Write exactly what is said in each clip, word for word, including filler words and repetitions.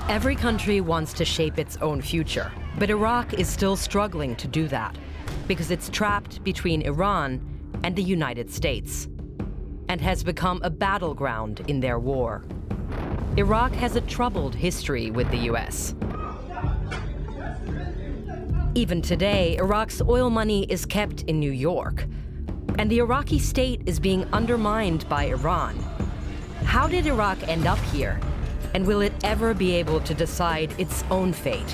Every country wants to shape its own future, but Iraq is still struggling to do that because it's trapped between Iran and the United States and has become a battleground in their war. Iraq has a troubled history with the U S. Even today, Iraq's oil money is kept in New York, and the Iraqi state is being undermined by Iran. How did Iraq end up here? And will it ever be able to decide its own fate?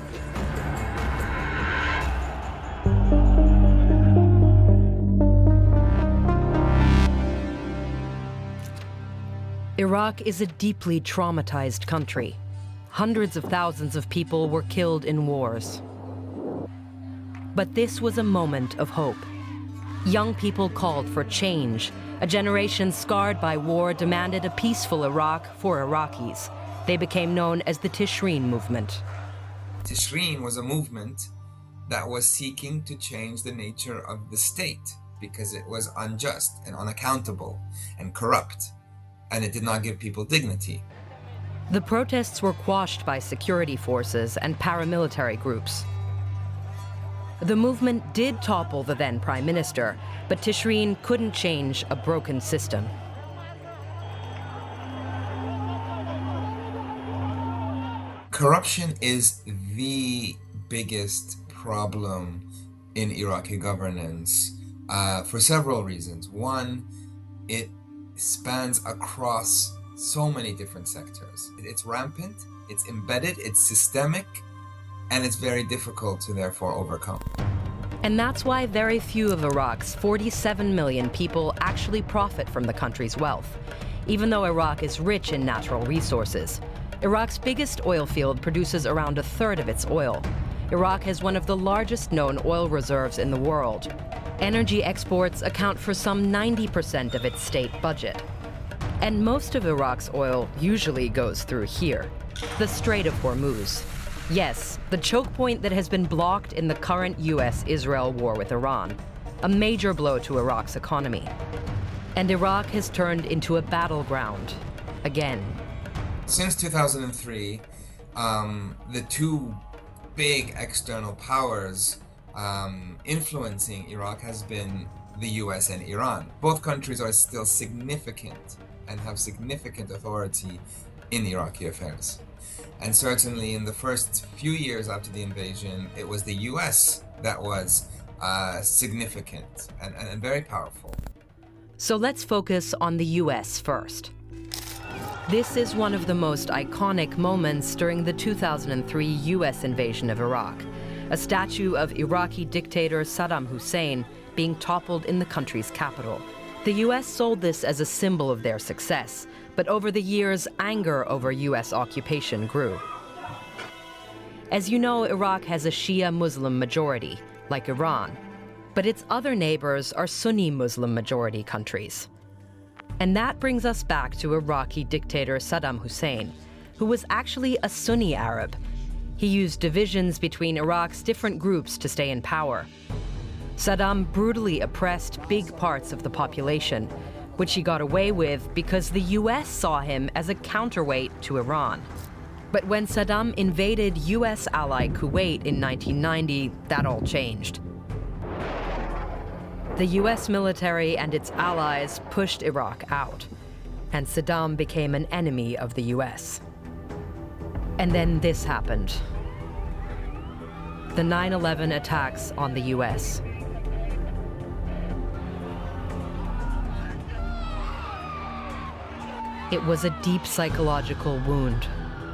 Iraq is a deeply traumatized country. Hundreds of thousands of people were killed in wars. But this was a moment of hope. Young people called for change. A generation scarred by war demanded a peaceful Iraq for Iraqis. They became known as the Tishreen movement. Tishreen was a movement that was seeking to change the nature of the state because it was unjust and unaccountable and corrupt, and it did not give people dignity. The protests were quashed by security forces and paramilitary groups. The movement did topple the then prime minister, but Tishreen couldn't change a broken system. Corruption is the biggest problem in Iraqi governance uh, for several reasons. One, it spans across so many different sectors. It's rampant, it's embedded, it's systemic, and it's very difficult to therefore overcome. And that's why very few of Iraq's forty-seven million people actually profit from the country's wealth. Even though Iraq is rich in natural resources, Iraq's biggest oil field produces around a third of its oil. Iraq has one of the largest known oil reserves in the world. Energy exports account for some ninety percent of its state budget. And most of Iraq's oil usually goes through here, the Strait of Hormuz. Yes, the choke point that has been blocked in the current U S Israel war with Iran, a major blow to Iraq's economy. And Iraq has turned into a battleground, again. Since two thousand three, um, the two big external powers um, influencing Iraq has been the U S and Iran. Both countries are still significant and have significant authority in Iraqi affairs. And certainly in the first few years after the invasion, it was the U S that was uh, significant and, and, and very powerful. So let's focus on the U S first. This is one of the most iconic moments during the two thousand three U S invasion of Iraq, a statue of Iraqi dictator Saddam Hussein being toppled in the country's capital. The U S sold this as a symbol of their success, but over the years, anger over U S occupation grew. As you know, Iraq has a Shia Muslim majority, like Iran, but its other neighbors are Sunni Muslim majority countries. And that brings us back to Iraqi dictator Saddam Hussein, who was actually a Sunni Arab. He used divisions between Iraq's different groups to stay in power. Saddam brutally oppressed big parts of the population, which he got away with because the U S saw him as a counterweight to Iran. But when Saddam invaded U S ally Kuwait in nineteen ninety, that all changed. The U S military and its allies pushed Iraq out, and Saddam became an enemy of the U S. And then this happened. The nine eleven attacks on the U S. It was a deep psychological wound.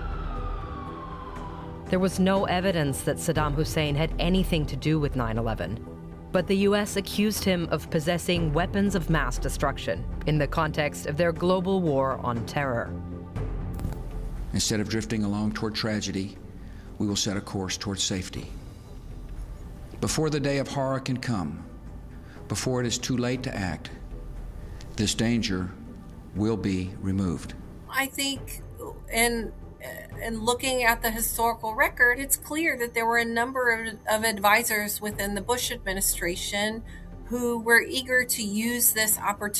There was no evidence that Saddam Hussein had anything to do with nine eleven, but the U S accused him of possessing weapons of mass destruction in the context of their global war on terror. Instead of drifting along toward tragedy, we will set a course toward safety. Before the day of horror can come, before it is too late to act, this danger will be removed. I think in, in looking at the historical record, it's clear that there were a number of, of advisors within the Bush administration who were eager to use this opportunity